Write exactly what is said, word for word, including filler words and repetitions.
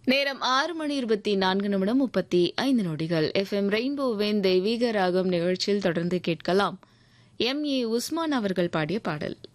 நேரம் ஆறு மணி இருபத்தி நான்கு நிமிடம் முப்பத்தி ஐந்து நொடிகள். எஃப்எம் ரெயின்போவின் தெய்வீக ராகம் நிகழ்ச்சியில் தொடர்ந்து கேட்கலாம். எம் ஏ உஸ்மான் அவர்கள் பாடிய பாடல்.